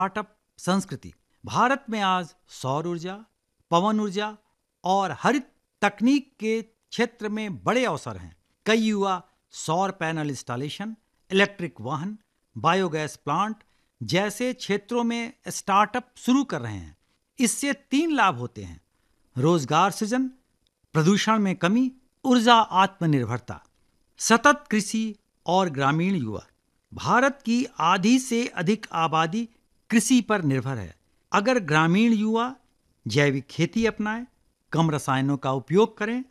Startup संस्कृति। भारत में आज सौर ऊर्जा, पवन ऊर्जा और हरित तकनीक के क्षेत्र में बड़े अवसर हैं। कई युवा सौर पैनल इंस्टॉलेशन, इलेक्ट्रिक वाहन, बायोगैस प्लांट जैसे क्षेत्रों में स्टार्टअप शुरू कर रहे हैं। इससे 3 लाभ होते हैं: रोजगार सृजन, प्रदूषण में कमी, ऊर्जा आत्मनिर्भरता। सतत कृषि और ग्रामीण युवा। भारत की आधी से अधिक आबादी कृषि पर निर्भर है। अगर ग्रामीण युवा जैविक खेती अपनाएं, कम रसायनों का उपयोग करें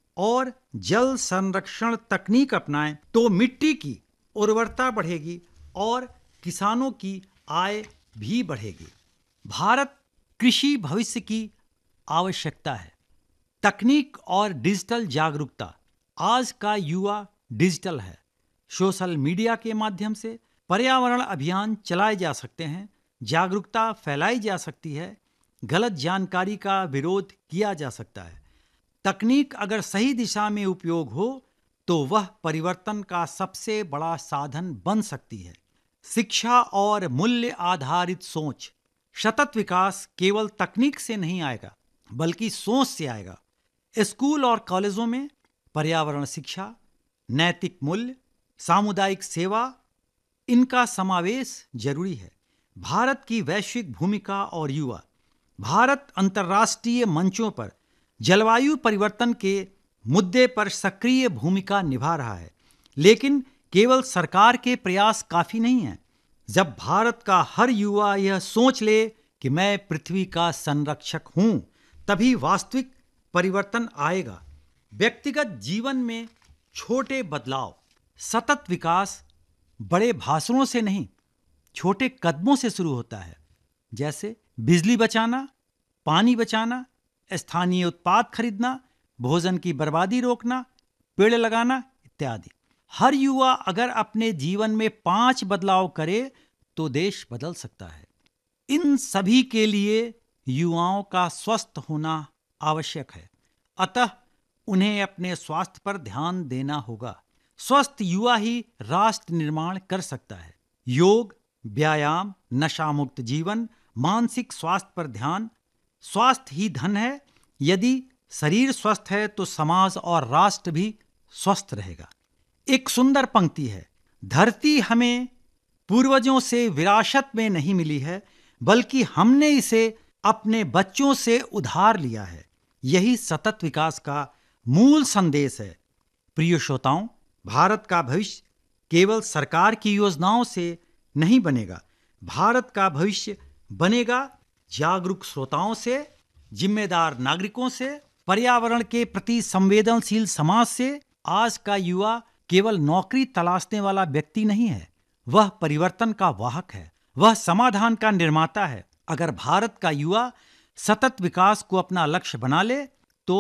और जल संरक्षण तकनीक अपनाएं तो मिट्टी की उर्वरता बढ़ेगी और किसानों की आय भी बढ़ेगी। भारत कृषि भविष्य की आवश्यकता है। तकनीक और डिजिटल जागरूकता। आज का युवा डिजिटल है। सोशल मीडिया के माध्यम से पर्यावरण अभियान चलाए जा सकते हैं, जागरूकता फैलाई जा सकती है, गलत जानकारी का विरोध किया जा सकता है। तकनीक अगर सही दिशा में उपयोग हो तो वह परिवर्तन का सबसे बड़ा साधन बन सकती है। शिक्षा और मूल्य आधारित सोच। सतत विकास केवल तकनीक से नहीं आएगा बल्कि सोच से आएगा। स्कूल और कॉलेजों में पर्यावरण शिक्षा, नैतिक मूल्य, सामुदायिक सेवा, इनका समावेश जरूरी है। भारत की वैश्विक भूमिका और युवा। भारत अंतर्राष्ट्रीय मंचों पर जलवायु परिवर्तन के मुद्दे पर सक्रिय भूमिका निभा रहा है, लेकिन केवल सरकार के प्रयास काफी नहीं है। जब भारत का हर युवा यह सोच ले कि मैं पृथ्वी का संरक्षक हूं, तभी वास्तविक परिवर्तन आएगा। व्यक्तिगत जीवन में छोटे बदलाव। सतत विकास बड़े भाषणों से नहीं, छोटे कदमों से शुरू होता है, जैसे बिजली बचाना, पानी बचाना, स्थानीय उत्पाद खरीदना, भोजन की बर्बादी रोकना, पेड़ लगाना इत्यादि। हर युवा अगर अपने जीवन में 5 बदलाव करे तो देश बदल सकता है। इन सभी के लिए युवाओं का स्वस्थ होना आवश्यक है, अतः उन्हें अपने स्वास्थ्य पर ध्यान देना होगा। स्वस्थ युवा ही राष्ट्र निर्माण कर सकता है। योग, व्यायाम, नशा मुक्त जीवन, मानसिक स्वास्थ्य पर ध्यान। स्वास्थ्य ही धन है। यदि शरीर स्वस्थ है तो समाज और राष्ट्र भी स्वस्थ रहेगा। एक सुंदर पंक्ति है, धरती हमें पूर्वजों से विरासत में नहीं मिली है, बल्कि हमने इसे अपने बच्चों से उधार लिया है। यही सतत विकास का मूल संदेश है। प्रिय श्रोताओं, भारत का भविष्य केवल सरकार की योजनाओं से नहीं बनेगा। भारत का भविष्य बनेगा जागरूक श्रोताओं से, जिम्मेदार नागरिकों से, पर्यावरण के प्रति संवेदनशील समाज से। आज का युवा केवल नौकरी तलाशने वाला व्यक्ति नहीं है, वह परिवर्तन का वाहक है, वह समाधान का निर्माता है। अगर भारत का युवा सतत विकास को अपना लक्ष्य बना ले तो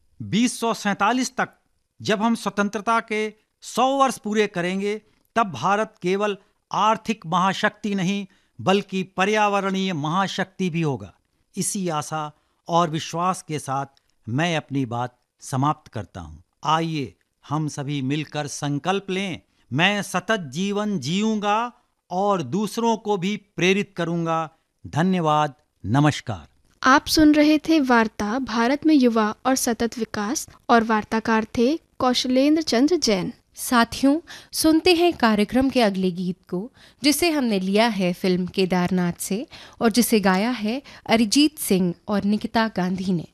2047 तक, जब हम स्वतंत्रता के 100 वर्ष पूरे करेंगे, तब भारत केवल आर्थिक महाशक्ति नहीं बल्कि पर्यावरणीय महाशक्ति भी होगा। इसी आशा और विश्वास के साथ मैं अपनी बात समाप्त करता हूँ। आइए हम सभी मिलकर संकल्प लें, मैं सतत जीवन जीऊंगा और दूसरों को भी प्रेरित करूंगा। धन्यवाद, नमस्कार। आप सुन रहे थे वार्ता भारत में युवा और सतत विकास, और वार्ताकार थे कौशलेंद्र चंद्र जैन। साथियों, सुनते हैं कार्यक्रम के अगले गीत को, जिसे हमने लिया है फिल्म केदारनाथ से और जिसे गाया है अरिजीत सिंह और निकिता गांधी ने।